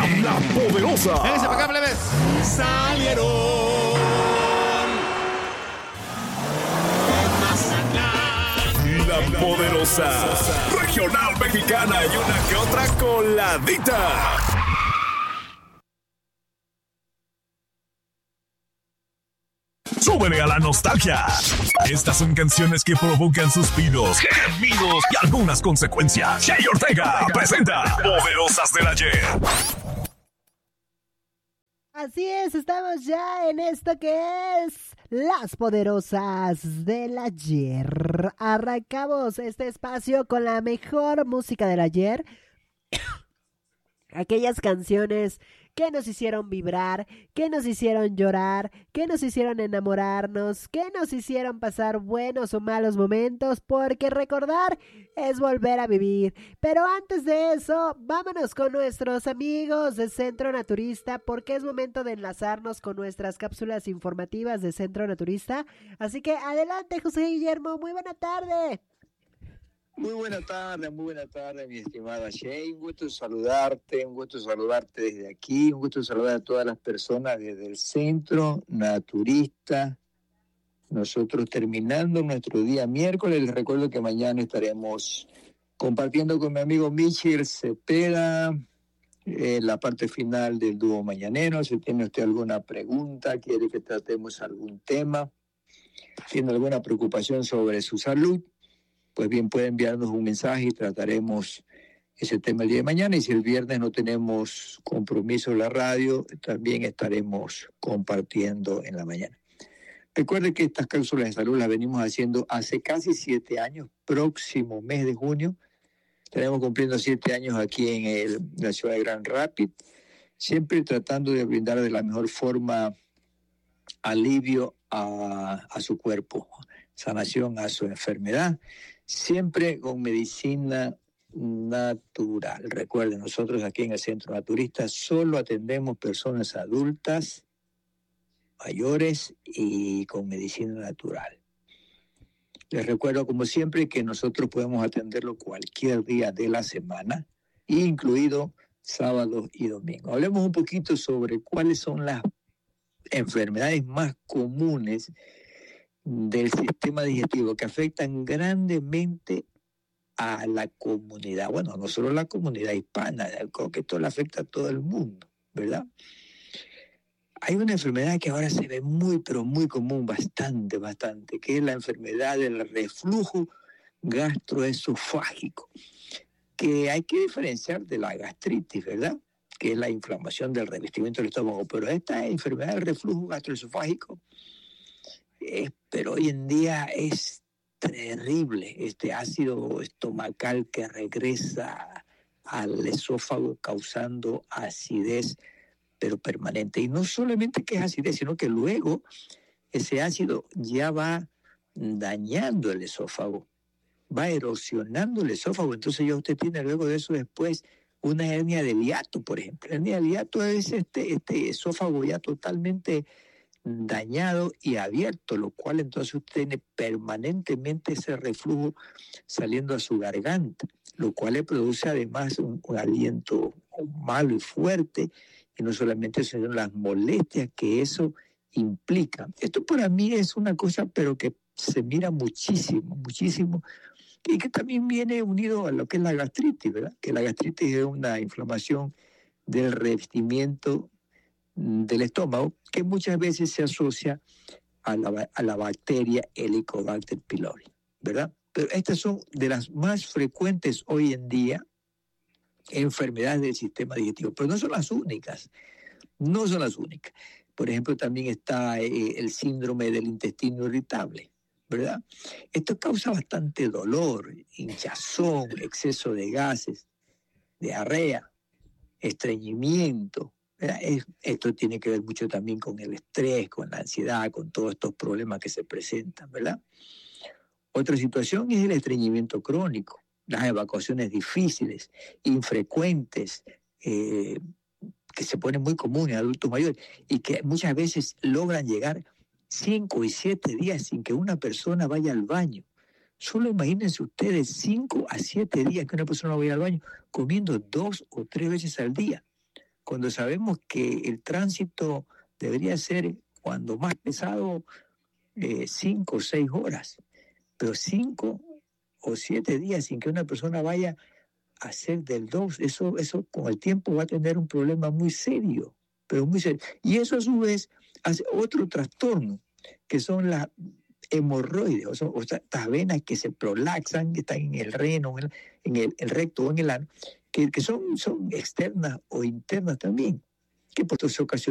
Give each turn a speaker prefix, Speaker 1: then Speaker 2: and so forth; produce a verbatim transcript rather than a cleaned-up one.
Speaker 1: La Poderosa.
Speaker 2: Véngase para acá, plebes. Salieron.
Speaker 1: La Poderosa. Regional mexicana y una que otra coladita. Súbele a la nostalgia. Estas son canciones que provocan suspiros, gemidos y algunas consecuencias. Jay Ortega presenta Poderosas del Ayer.
Speaker 3: Así es, estamos ya en esto que es Las Poderosas del Ayer. Arrancamos este espacio con la mejor música del ayer. Aquellas canciones que nos hicieron vibrar, que nos hicieron llorar, que nos hicieron enamorarnos, que nos hicieron pasar buenos o malos momentos, porque recordar es volver a vivir. Pero antes de eso, vámonos con nuestros amigos de Centro Naturista, porque es momento de enlazarnos con nuestras cápsulas informativas de Centro Naturista. Así que adelante, José Guillermo, muy buena tarde.
Speaker 4: Muy buena tarde, muy buena tarde, mi estimada Shay. Un gusto saludarte, un gusto saludarte desde aquí, un gusto saludar a todas las personas desde el Centro Naturista. Nosotros terminando nuestro día miércoles, les recuerdo que mañana estaremos compartiendo con mi amigo Michel Cepeda eh, la parte final del dúo mañanero. Si tiene usted alguna pregunta, quiere que tratemos algún tema, tiene alguna preocupación sobre su salud, pues bien, puede enviarnos un mensaje y trataremos ese tema el día de mañana. Y si el viernes no tenemos compromiso en la radio, también estaremos compartiendo en la mañana. Recuerde que estas cápsulas de salud las venimos haciendo hace casi siete años. Próximo mes de junio estaremos cumpliendo siete años aquí en, el, en la ciudad de Grand Rapids, siempre tratando de brindar de la mejor forma alivio a, a su cuerpo, sanación a su enfermedad, siempre con medicina natural. Recuerden, nosotros aquí en el Centro Naturista solo atendemos personas adultas, mayores y con medicina natural. Les recuerdo, como siempre, que nosotros podemos atenderlo cualquier día de la semana, incluido sábados y domingos. Hablemos un poquito sobre cuáles son las enfermedades más comunes del sistema digestivo que afectan grandemente a la comunidad. Bueno, no solo la comunidad hispana, creo que esto le afecta a todo el mundo, ¿verdad? Hay una enfermedad que ahora se ve muy, pero muy común, bastante, bastante, que es la enfermedad del reflujo gastroesofágico, que hay que diferenciar de la gastritis, ¿verdad?, que es la inflamación del revestimiento del estómago. Pero esta enfermedad del reflujo gastroesofágico, eh, pero hoy en día es terrible, este ácido estomacal que regresa al esófago causando acidez, pero permanente. Y no solamente que es acidez, sino que luego ese ácido ya va dañando el esófago, va erosionando el esófago. Entonces ya usted tiene luego de eso después una hernia de hiato, por ejemplo. La hernia de hiato es este, este esófago ya totalmente dañado y abierto, lo cual entonces usted tiene permanentemente ese reflujo saliendo a su garganta, lo cual le produce además un, un aliento malo y fuerte, y no solamente eso, sino las molestias que eso implica. Esto para mí es una cosa, pero que se mira muchísimo, muchísimo, y que también viene unido a lo que es la gastritis, ¿verdad? Que la gastritis es una inflamación del revestimiento del estómago que muchas veces se asocia a la, a la bacteria Helicobacter pylori, ¿verdad? Pero estas son de las más frecuentes hoy en día enfermedades del sistema digestivo, pero no son las únicas, no son las únicas. Por ejemplo, también está eh, el síndrome del intestino irritable, ¿verdad? Esto causa bastante dolor, hinchazón, exceso de gases, diarrea, estreñimiento, ¿verdad? Es, esto tiene que ver mucho también con el estrés, con la ansiedad, con todos estos problemas que se presentan, ¿verdad? Otra situación es el estreñimiento crónico, las evacuaciones difíciles, infrecuentes, eh, que se ponen muy comunes en adultos mayores y que muchas veces logran llegar cinco y siete días sin que una persona vaya al baño. Solo imagínense ustedes cinco a siete días que una persona vaya al baño comiendo dos o tres veces al día, cuando sabemos que el tránsito debería ser, cuando más pesado, eh, cinco o seis horas, pero cinco o siete días sin que una persona vaya a hacer del dos, eso, eso con el tiempo va a tener un problema muy serio, pero muy serio. Y eso a su vez hace otro trastorno, que son las hemorroides, o, son, o sea, estas venas que se prolaxan, que están en el reno, en el, en el, el recto o en el ano, que, que son, son externas o internas también, que por eso se ocasiona